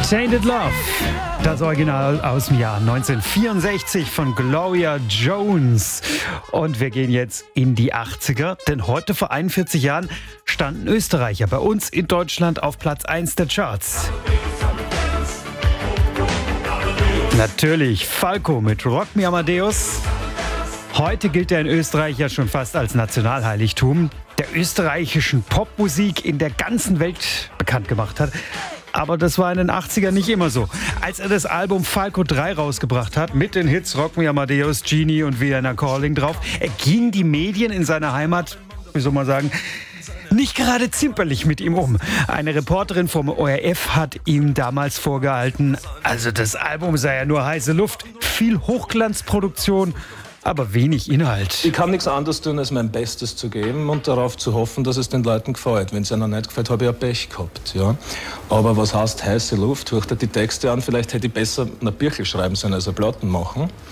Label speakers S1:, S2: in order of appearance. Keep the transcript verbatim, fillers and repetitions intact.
S1: Tainted Love, das Original aus dem Jahr neunzehnhundertvierundsechzig von Gloria Jones. Und wir gehen jetzt in die achtziger, denn heute vor einundvierzig Jahren standen Österreicher bei uns in Deutschland auf Platz eins der Charts. Natürlich Falco mit Rock Me Amadeus. Heute gilt er in Österreich ja schon fast als Nationalheiligtum, der österreichischen Popmusik in der ganzen Welt bekannt gemacht hat. Aber das war in den achtzigern nicht immer so. Als er das Album Falco drei rausgebracht hat, mit den Hits Rock Me Amadeus, Genie und Vienna Calling drauf, gingen die Medien in seiner Heimat, wie soll man sagen, nicht gerade zimperlich mit ihm um. Eine Reporterin vom O R F hat ihm damals vorgehalten, also das Album sei ja nur heiße Luft, viel Hochglanzproduktion, aber wenig Inhalt.
S2: Ich kann nichts anderes tun, als mein Bestes zu geben und darauf zu hoffen, dass es den Leuten gefällt. Wenn es ihnen nicht gefällt, habe ich ja Pech gehabt. Ja. Aber was heißt heiße Luft? Hört dir die Texte an, vielleicht hätte ich besser eine Birchel schreiben sollen als eine Platten machen.